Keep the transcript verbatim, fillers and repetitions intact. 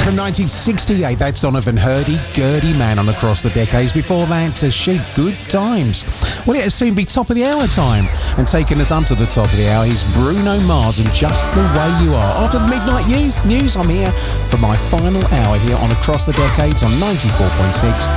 from nineteen sixty-eight. That's Donovan Hurdy, Gurdy Man on Across the Decades. Before that, uh, She Good Times. Well, it'll soon be top of the hour time. And taking us up to the top of the hour is Bruno Mars and Just the Way You Are. After the midnight news, news I'm here for my final hour here on Across the Decades on ninety-four point six